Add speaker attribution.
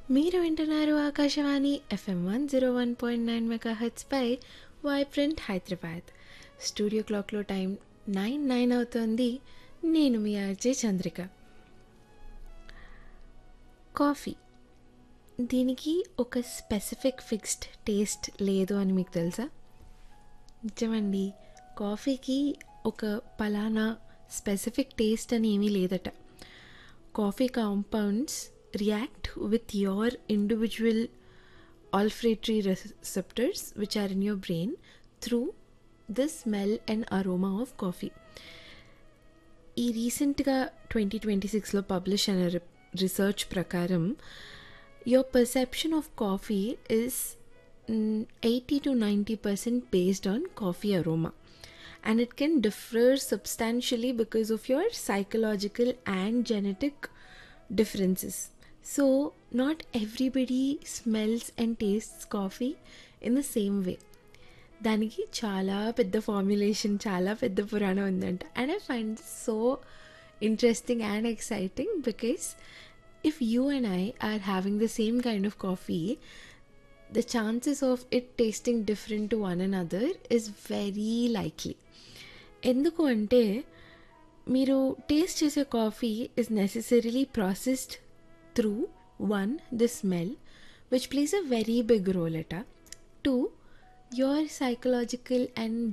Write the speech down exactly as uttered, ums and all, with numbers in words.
Speaker 1: మీరు వింటున్నారు Akashvani FM one zero one point nine mega హెచ్పై vibrant Hyderabad. Studio క్లాక్లో టైం నైన్ నైన్ అవుతోంది. నేను మీ ఆర్జే చంద్రిక. కాఫీ, దీనికి ఒక స్పెసిఫిక్ ఫిక్స్డ్ టేస్ట్ లేదు అని మీకు తెలుసా? నిజమండి, కాఫీకి ఒక పలానా స్పెసిఫిక్ టేస్ట్ అని ఏమీ లేదట. Coffee compounds react with your individual olfactory receptors which are in your brain through the smell and aroma of coffee. ఈ రీసెంట్గా ట్వంటీ ట్వంటీ సిక్స్లో పబ్లిష్ అయిన రీసెర్చ్ ప్రకారం your perception of coffee is eighty to ninety percent based on coffee aroma, and it can differ substantially because of your psychological and genetic differences. So not everybody smells and tastes coffee in the same way. దానికి చాలా పెద్ద formulation, చాలా పెద్ద పురాణం ఉందంట. And I find this so interesting and exciting because if you and I are having the same kind of coffee, the chances of it tasting different to one another is very likely. ఎందుకు అంటే మీరు taste చేసే coffee is necessarily processed through one, the smell, which plays a very big role at a two, your psychological and